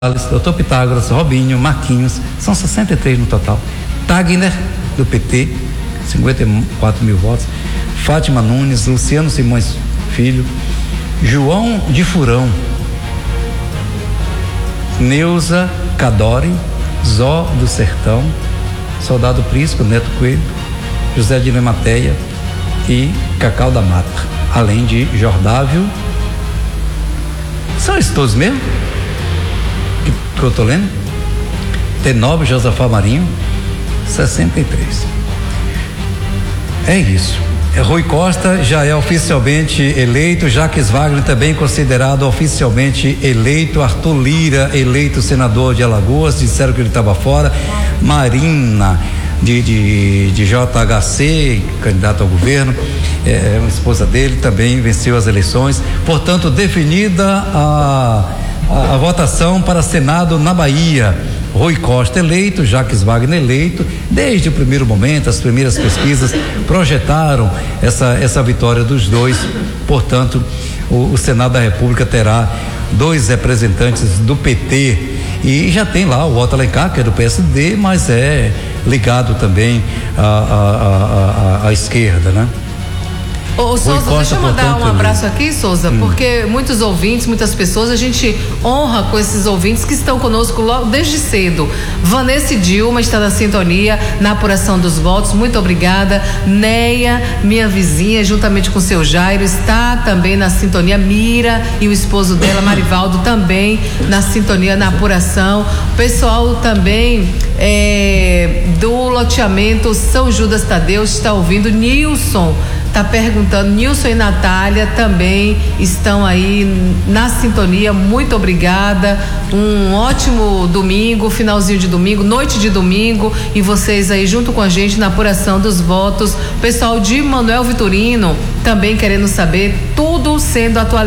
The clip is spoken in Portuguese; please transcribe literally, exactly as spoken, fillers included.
doutor Pitágoras, Robinho, Marquinhos, são sessenta e três no total. Tagner, do P T, cinquenta e quatro mil votos. Fátima Nunes, Luciano Simões Filho, João de Furão, Neuza Cadore, Zó do Sertão, Soldado Prisco, Neto Coelho, José de Nemateia e Cacau da Mata, além de Jordávio. São esses todos mesmo? Que, que eu tô lendo? Tenobre, Josafá Marinho, sessenta e três. É isso. Rui Costa já é oficialmente eleito, Jacques Wagner também considerado oficialmente eleito, Arthur Lira eleito senador de Alagoas, disseram que ele estava fora, Marina de, de, de J H C, candidato ao governo, é, uma esposa dele também venceu as eleições, portanto definida a, a, a votação para Senado na Bahia. Rui Costa eleito, Jacques Wagner eleito. Desde o primeiro momento, as primeiras pesquisas projetaram essa, essa vitória dos dois. Portanto, o, o Senado da República terá dois representantes do P T e já tem lá o Otto Alencar, que é do P S D, mas é ligado também à, à, à, à esquerda, né? Ô, Souza, deixa eu mandar um abraço aqui, Souza, hum. porque muitos ouvintes, muitas pessoas, a gente honra com esses ouvintes que estão conosco logo desde cedo. Vanessa e Dilma está na sintonia, na apuração dos votos, muito obrigada. Neia, minha vizinha, juntamente com o seu Jairo, está também na sintonia. Mira e o esposo dela, Marivaldo, também na sintonia, na apuração. O pessoal também é, do loteamento São Judas Tadeu está ouvindo. Nilson está perguntando, Nilson e Natália também estão aí na sintonia, muito obrigada, um ótimo domingo, finalzinho de domingo, noite de domingo, e vocês aí junto com a gente na apuração dos votos. Pessoal de Manuel Vitorino também querendo saber, tudo sendo atualizado.